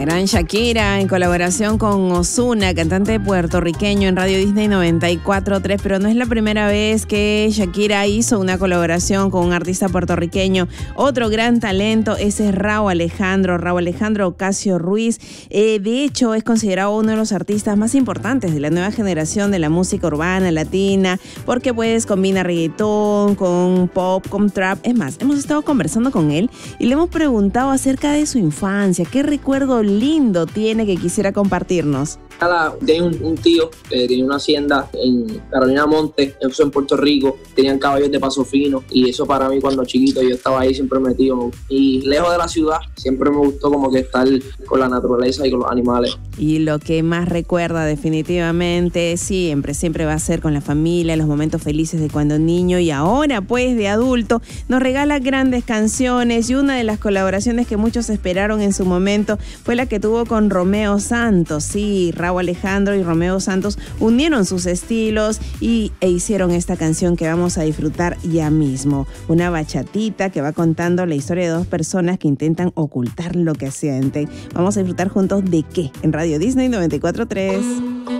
gran Shakira en colaboración con Ozuna, cantante puertorriqueño en Radio Disney 94.3, pero no es la primera vez que Shakira hizo una colaboración con un artista puertorriqueño. Otro gran talento, ese es Rauw Alejandro Ocasio Ruiz. De hecho, es considerado uno de los artistas más importantes de la nueva generación de la música urbana latina, porque pues combina reggaetón con pop, con trap. Es más, hemos estado conversando con él y le hemos preguntado acerca de su infancia, qué recuerdo lindo tiene que quisiera compartirnos. Tenía un tío que tenía una hacienda en Carolina Monte, eso en Puerto Rico, tenían caballos de paso fino y eso para mí cuando chiquito yo estaba ahí siempre metido y lejos de la ciudad, siempre me gustó como que estar con la naturaleza y con los animales. Y lo que más recuerda definitivamente siempre va a ser con la familia, los momentos felices de cuando niño y ahora pues de adulto nos regala grandes canciones y una de las colaboraciones que muchos esperaron en su momento fue la que tuvo con Romeo Santos. Sí, Rauw Alejandro y Romeo Santos unieron sus estilos e hicieron esta canción que vamos a disfrutar ya mismo. Una bachatita que va contando la historia de dos personas que intentan ocultar lo que sienten. Vamos a disfrutar juntos de qué en Radio Disney 94.3.